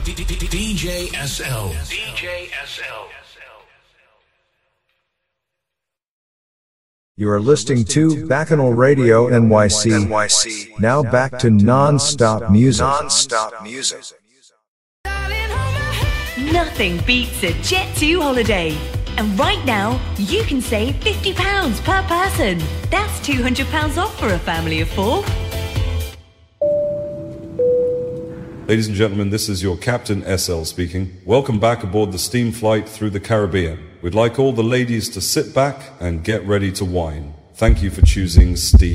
DJ SL. DJ SL. You are listening to Bacchanal Radio NYC. Now back to non-stop music. Nothing beats a Jet2 holiday. And right now, you can save £50 per person. That's £200 off for a family of 4. Ladies and gentlemen, this is your Captain SL speaking. Welcome back aboard the steam flight through the Caribbean. We'd like all the ladies to sit back and get ready to wine. Thank you for choosing Steam.